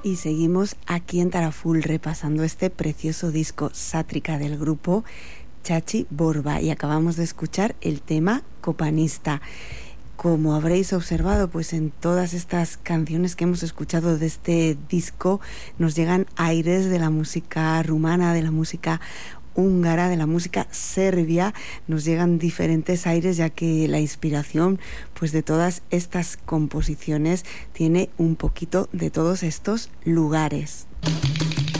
Y seguimos aquí en Taraful repasando este precioso disco Sátrica del grupo Chachi Borba y acabamos de escuchar el tema Copanista. Como habréis observado, pues en todas estas canciones que hemos escuchado de este disco nos llegan aires de la música rumana, de la música húngara, de la música serbia, nos llegan diferentes aires, ya que la inspiración pues de todas estas composiciones tiene un poquito de todos estos lugares.